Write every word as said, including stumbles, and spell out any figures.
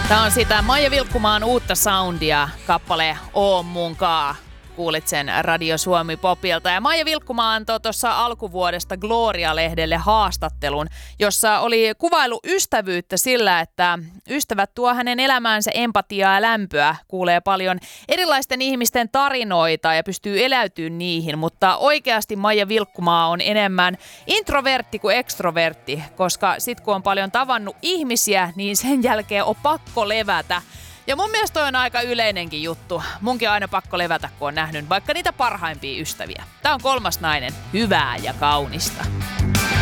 Tämä on sitä Maija Vilkkumaan uutta soundia, kappale Oon munkaa. Kuulit sen Radio Suomi Popilta. Ja Maija Vilkkumaa antoi tuossa alkuvuodesta Gloria-lehdelle haastattelun, jossa oli kuvailu ystävyyttä sillä, että ystävät tuo hänen elämäänsä empatiaa ja lämpöä. Kuulee paljon erilaisten ihmisten tarinoita ja pystyy eläytymään niihin, mutta oikeasti Maija Vilkkumaa on enemmän introvertti kuin ekstrovertti, koska sit kun on paljon tavannut ihmisiä, niin sen jälkeen on pakko levätä. Ja mun mielestä toi on aika yleinenkin juttu. Munkin on aina pakko levätä, kun on nähnyt vaikka niitä parhaimpia ystäviä. Tää on Kolmas nainen. Hyvää ja kaunista.